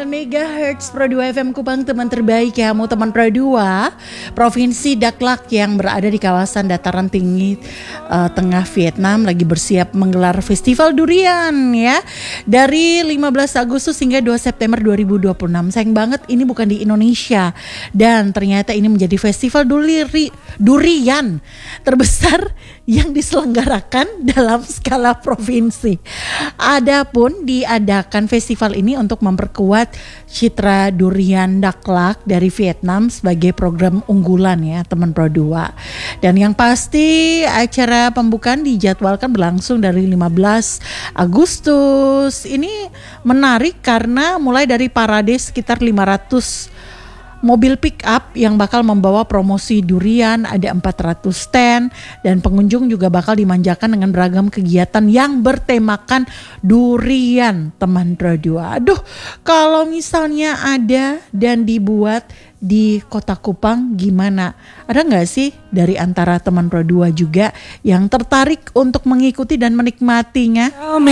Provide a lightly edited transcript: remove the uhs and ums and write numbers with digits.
MHz Pro 2 FM Kupang, teman terbaik kamu, teman Pro 2. Provinsi Daklak yang berada di kawasan dataran tinggi tengah Vietnam lagi bersiap menggelar festival durian ya. Dari 15 Agustus hingga 2 September 2026. Sayang banget ini bukan di Indonesia. Dan ternyata ini menjadi festival durian terbesar yang diselenggarakan dalam skala provinsi. Adapun diadakan festival ini untuk memperkuat citra durian Daklak dari Vietnam sebagai program unggulan ya teman Pro 2. Dan yang pasti acara pembukaan dijadwalkan berlangsung dari 15 Agustus. Ini menarik karena mulai dari parade sekitar 500 mobil pick up yang bakal membawa promosi durian, ada 400 stand, dan pengunjung juga bakal dimanjakan dengan beragam kegiatan yang bertemakan durian teman Pro 2. Aduh, kalau misalnya ada dan dibuat di Kota Kupang gimana? Ada gak sih dari antara teman Pro 2 juga yang tertarik untuk mengikuti dan menikmatinya?